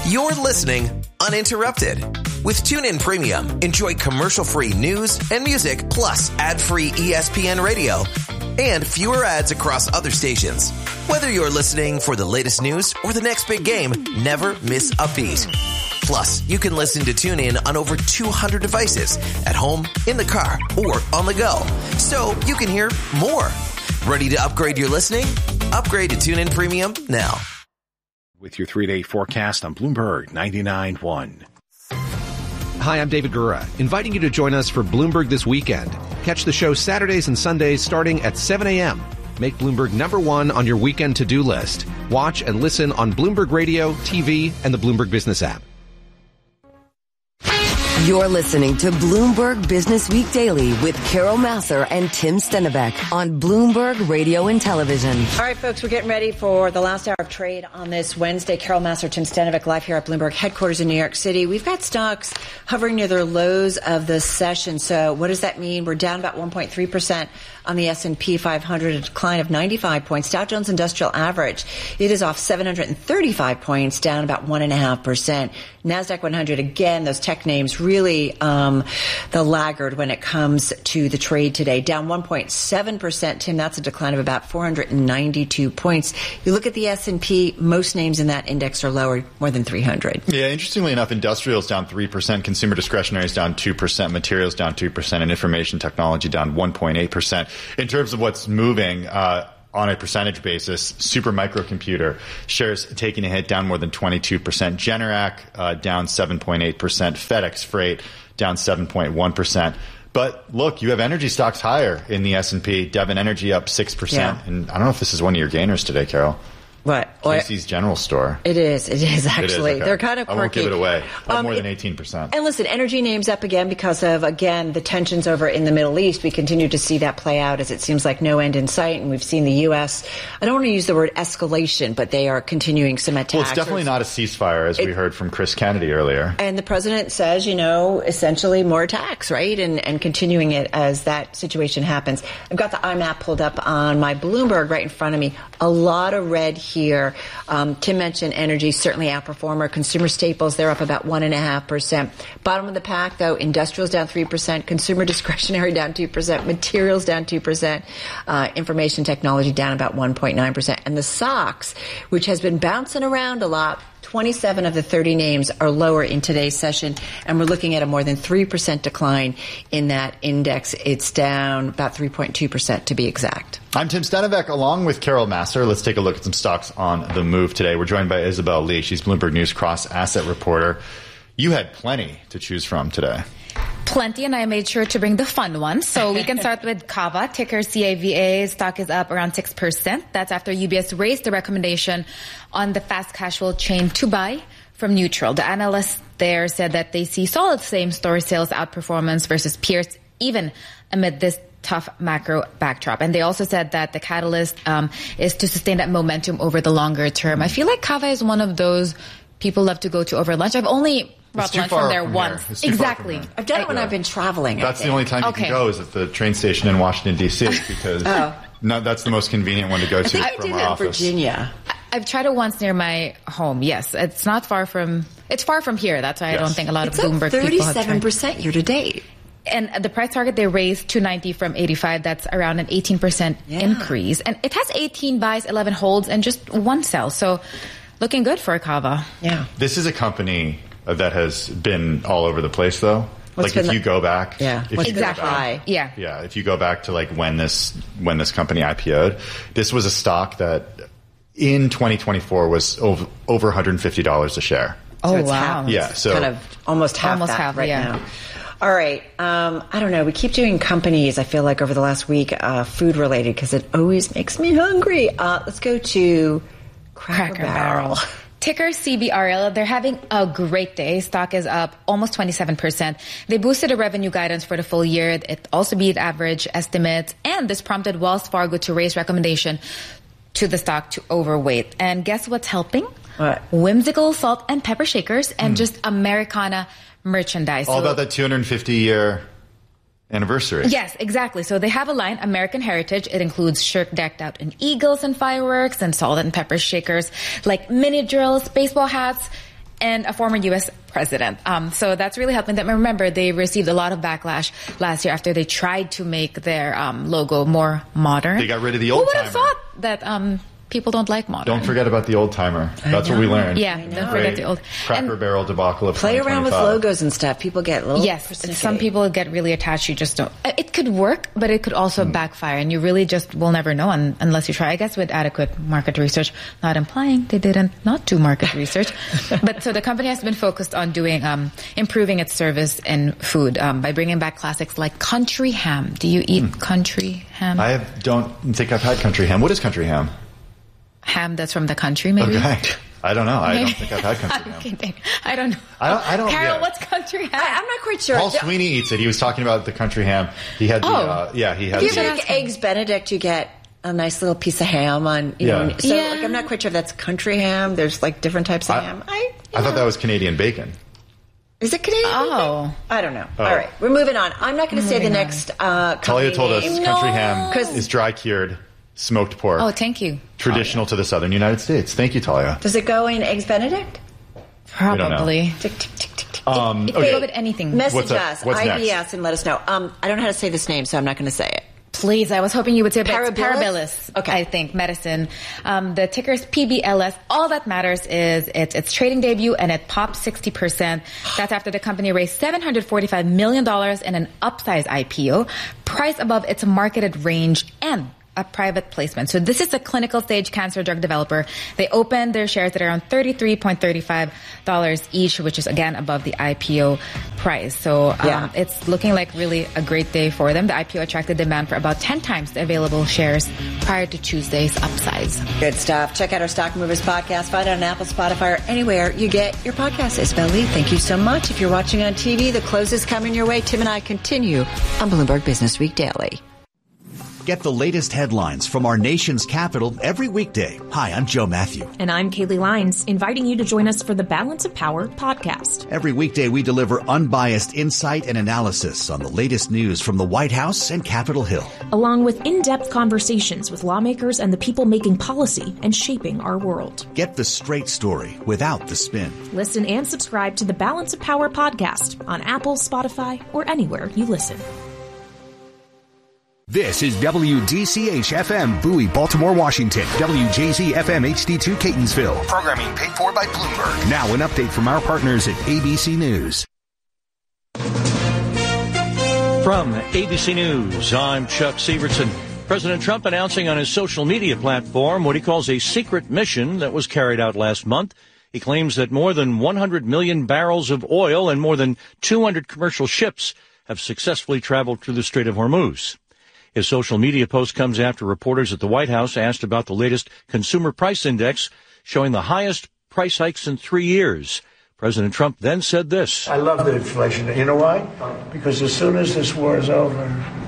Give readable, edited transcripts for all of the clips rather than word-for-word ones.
You're listening uninterrupted. With TuneIn Premium, enjoy commercial-free news and music, plus ad-free ESPN radio and fewer ads across other stations. Whether you're listening for the latest news or the next big game, never miss a beat. Plus, you can listen to TuneIn on over 200 devices at home, in the car, or on the go. So you can hear more. Ready to upgrade your listening? Upgrade to TuneIn Premium now. With your 3-day forecast on Bloomberg 99.1. Hi, I'm David Gura, inviting you to join us for Bloomberg This Weekend. Catch the show Saturdays and Sundays starting at 7 a.m. Make Bloomberg #1 on your weekend to-do list. Watch and listen on Bloomberg Radio, TV, and the Bloomberg Business app. You're listening to Bloomberg Business Week Daily with Carol Massar and Tim Stennebeck on Bloomberg Radio and Television. All right, folks, we're getting ready for the last hour of trade on this Wednesday. Carol Massar, Tim Stennebeck, live here at Bloomberg headquarters in New York City. We've got stocks hovering near their lows of the session. So what does that mean? We're down about 1.3% on the S&P 500, a decline of 95 points. Dow Jones Industrial Average, it is off 735 points, down about 1.5%. NASDAQ 100, again, those tech names really the laggard when it comes to the trade today. Down 1.7%. Tim, that's a decline of about 492 points. You look at the S&P, most names in that index are lower, more than 300. Yeah, interestingly enough, industrials down 3%, consumer discretionary is down 2%, materials down 2%, and information technology down 1.8%. In terms of what's moving, on a percentage basis, Super Microcomputer shares taking a hit, down more than 22%. Generac down 7.8%. FedEx Freight down 7.1%. But look, you have energy stocks higher in the S&P. Devon Energy up 6%. Yeah. And I don't know if this is one of your gainers today, Carol. What? Casey's General Store. It is actually. Okay. They're kind of quirky. I won't give it away. Up more than 18%. And listen, energy names up again because of, again, the tensions over in the Middle East. We continue to see that play out as it seems like no end in sight. And we've seen the U.S., I don't want to use the word escalation, but they are continuing some attacks. Well, it's definitely not a ceasefire, as we heard from Chris Kennedy earlier. And the president says, essentially more attacks, right? And continuing it as that situation happens. I've got the IMAP pulled up on my Bloomberg right in front of me. A lot of red here. Tim mentioned energy, certainly outperformer. Consumer staples, they're up about 1.5%. Bottom of the pack, though, industrials down 3%, consumer discretionary down 2%, materials down 2%, information technology down about 1.9%. And the SOX, which has been bouncing around a lot, 27 of the 30 names are lower in today's session, and we're looking at a more than 3% decline in that index. It's down about 3.2% to be exact. I'm Tim Stennebeck along with Carol Massar. Let's take a look at some stocks on the move today. We're joined by Isabel Lee. She's Bloomberg News cross-asset reporter. You had plenty to choose from today. Plenty, and I made sure to bring the fun ones. So we can start with Cava, ticker CAVA. Stock is up around 6%. That's after UBS raised the recommendation on the fast casual chain to buy from neutral. The analysts there said that they see solid same-store sales outperformance versus peers, even amid this tough macro backdrop. And they also said that the catalyst is to sustain that momentum over the longer term. I feel like Cava is one of those people love to go to over lunch. I've only brought lunch from there once. Exactly. I've done it when I've been traveling. That's the only time you can go is at the train station in Washington, D.C. because that's the most convenient one to go to from our office. I did it in Virginia. I've tried it once near my home. Yes, it's not far from. It's far from here. That's why I don't think a lot of Bloomberg people have tried. 37% year to date. And the price target, they raised $290 from $85. That's around an 18% increase. And it has 18 buys, 11 holds, and just one sell. So looking good for Cava. Yeah. This is a company that has been all over the place, though. If you go back, if you go back to when this company IPO'd, this was a stock that in 2024 was over $150 a share. Oh, so wow. Yeah. So kind of almost half now. All right. I don't know. We keep doing companies, I feel like, over the last week, food related, because it always makes me hungry. Let's go to Cracker Barrel. Ticker CBRL. They're having a great day. Stock is up almost 27%. They boosted the revenue guidance for the full year. It also beat average estimates. And this prompted Wells Fargo to raise recommendation to the stock to overweight. And guess what's helping? What? Whimsical salt and pepper shakers and just Americana merchandise. All about that 250-year anniversary. Yes, exactly. So they have a line, American Heritage. It includes shirt decked out in eagles and fireworks and salt and pepper shakers like mini drills, baseball hats, and a former U.S. president. So that's really helping them. And remember, they received a lot of backlash last year after they tried to make their logo more modern. They got rid of the old timer. Who would have thought that people don't like modern? Don't forget about the old timer. That's what we learned. Yeah, don't forget the old. Cracker Barrel debacle of Play around with logos and stuff. People get a little... Yes, some people get really attached. You just don't... It could work, but it could also backfire, and you really just will never know unless you try. I guess with adequate market research, not implying they didn't not do market research. But so the company has been focused on doing improving its service in food by bringing back classics like country ham. Do you eat country ham? I don't think I've had country ham. What is country ham? Ham that's from the country, maybe? Okay. I don't know. I don't think I've had country ham. I'm kidding. I don't know. I don't. Carol, what's country ham? I'm not quite sure. Paul Sweeney eats it. He was talking about the country ham. He had he had If you make Eggs Benedict, you get a nice little piece of ham on, know. So like, I'm not quite sure if that's country ham. There's like different types of ham. I thought that was Canadian bacon. Is it Canadian bacon? I don't know. All right. We're moving on. I'm not going to say the next Talia told us country ham is dry cured smoked pork. Oh, thank you. Traditional to the southern United States. Thank you, Talia. Does it go in Eggs Benedict? Probably. Tick, tick, tick, tick, tick. It could go with anything. Message us, What's IBS, next? and let us know. I don't know how to say this name, so I'm not going to say it. Please, I was hoping you would say Parabilis? Okay. I think, medicine. The ticker's PBLS. All that matters is its trading debut, and it popped 60%. That's after the company raised $745 million in an upsize IPO, price above its marketed range, and a private placement. So this is a clinical stage cancer drug developer. They opened their shares at around $33.35 each, which is again above the IPO price. So it's looking like really a great day for them. The IPO attracted demand for about 10 times the available shares prior to Tuesday's upsize. Good stuff. Check out our Stock Movers podcast. Find it on Apple, Spotify, or anywhere you get your podcast. Isabel Lee, thank you so much. If you're watching on TV, the close is coming your way. Tim and I continue on Bloomberg Business Week Daily. Get the latest headlines from our nation's capital every weekday. Hi, I'm Joe Matthew. And I'm Kaylee Lyons, inviting you to join us for the Balance of Power podcast. Every weekday, we deliver unbiased insight and analysis on the latest news from the White House and Capitol Hill, along with in-depth conversations with lawmakers and the people making policy and shaping our world. Get the straight story without the spin. Listen and subscribe to the Balance of Power podcast on Apple, Spotify, or anywhere you listen. This is WDCH-FM, Bowie, Baltimore, Washington. WJZ-FM HD2, Catonsville. Programming paid for by Bloomberg. Now an update from our partners at ABC News. From ABC News, I'm Chuck Severson. President Trump announcing on his social media platform what he calls a secret mission that was carried out last month. He claims that more than 100 million barrels of oil and more than 200 commercial ships have successfully traveled through the Strait of Hormuz. His social media post comes after reporters at the White House asked about the latest consumer price index, showing the highest price hikes in 3 years. President Trump then said this. I love the inflation. You know why? Because as soon as this war is over,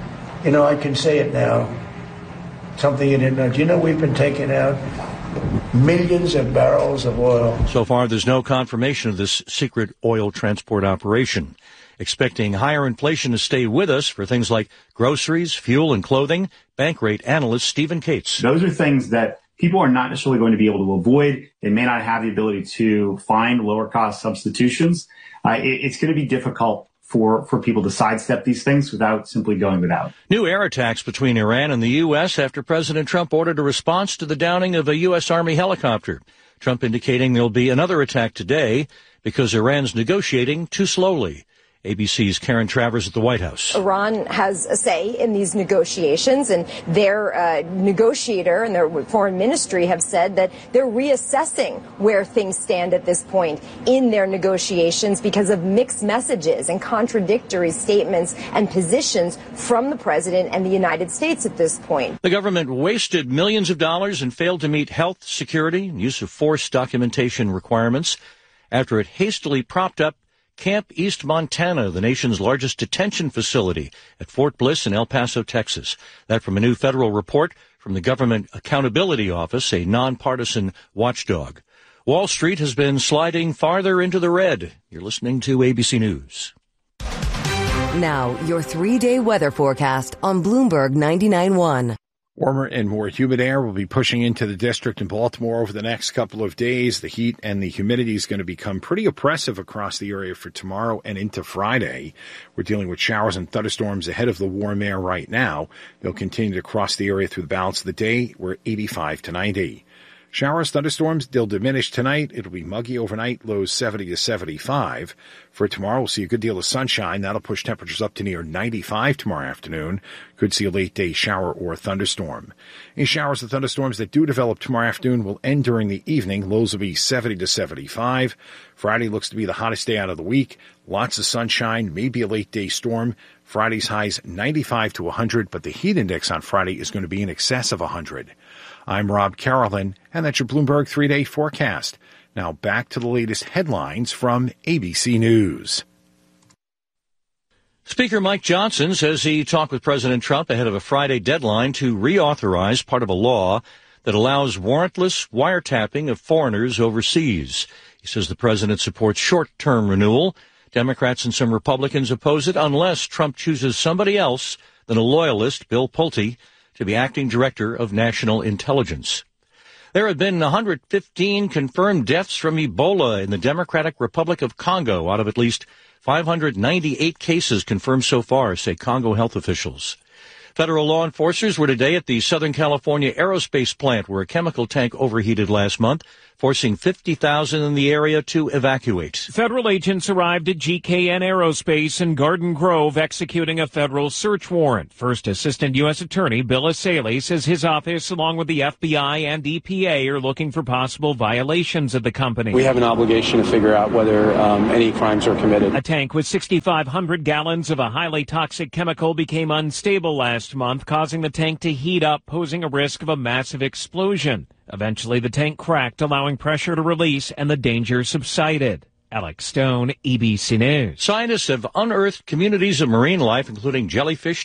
I can say it now. Something you didn't know. Do you know we've been taking out millions of barrels of oil? So far, there's no confirmation of this secret oil transport operation. Expecting higher inflation to stay with us for things like groceries, fuel, and clothing, bank rate analyst Stephen Cates. Those are things that people are not necessarily going to be able to avoid. They may not have the ability to find lower cost substitutions. It's going to be difficult for people to sidestep these things without simply going without. New air attacks between Iran and the U.S. after President Trump ordered a response to the downing of a U.S. Army helicopter. Trump indicating there'll be another attack today because Iran's negotiating too slowly. ABC's Karen Travers at the White House. Iran has a say in these negotiations, and their negotiator and their foreign ministry have said that they're reassessing where things stand at this point in their negotiations because of mixed messages and contradictory statements and positions from the president and the United States at this point. The government wasted millions of dollars and failed to meet health, security, and use of force documentation requirements after it hastily propped up Camp East Montana, the nation's largest detention facility at Fort Bliss in El Paso, Texas. That from a new federal report from the Government Accountability Office, a nonpartisan watchdog. Wall Street has been sliding farther into the red. You're listening to ABC News. Now, your 3-day weather forecast on Bloomberg 99.1. Warmer and more humid air will be pushing into the district in Baltimore over the next couple of days. The heat and the humidity is going to become pretty oppressive across the area for tomorrow and into Friday. We're dealing with showers and thunderstorms ahead of the warm air right now. They'll continue to cross the area through the balance of the day. We're 85 to 90. Showers, thunderstorms, they'll diminish tonight. It'll be muggy overnight, lows 70 to 75. For tomorrow, we'll see a good deal of sunshine. That'll push temperatures up to near 95 tomorrow afternoon. Could see a late-day shower or thunderstorm. Any showers and thunderstorms that do develop tomorrow afternoon will end during the evening. Lows will be 70 to 75. Friday looks to be the hottest day out of the week. Lots of sunshine, maybe a late-day storm. Friday's highs 95 to 100, but the heat index on Friday is going to be in excess of 100. I'm Rob Carolyn, and that's your Bloomberg 3-day forecast. Now back to the latest headlines from ABC News. Speaker Mike Johnson says he talked with President Trump ahead of a Friday deadline to reauthorize part of a law that allows warrantless wiretapping of foreigners overseas. He says the president supports short-term renewal. Democrats and some Republicans oppose it unless Trump chooses somebody else than a loyalist, Bill Pulte, to be acting director of national intelligence. There have been 115 confirmed deaths from Ebola in the Democratic Republic of Congo out of at least 598 cases confirmed so far, say Congo health officials. Federal law enforcers were today at the Southern California aerospace plant where a chemical tank overheated last month, forcing 50,000 in the area to evacuate. Federal agents arrived at GKN Aerospace in Garden Grove executing a federal search warrant. First Assistant U.S. Attorney Bill Asaley says his office, along with the FBI and EPA, are looking for possible violations of the company. We have an obligation to figure out whether any crimes are committed. A tank with 6,500 gallons of a highly toxic chemical became unstable last month, causing the tank to heat up, posing a risk of a massive explosion. Eventually, the tank cracked, allowing pressure to release, and the danger subsided. Alex Stone, ABC News. Scientists have unearthed communities of marine life, including jellyfish,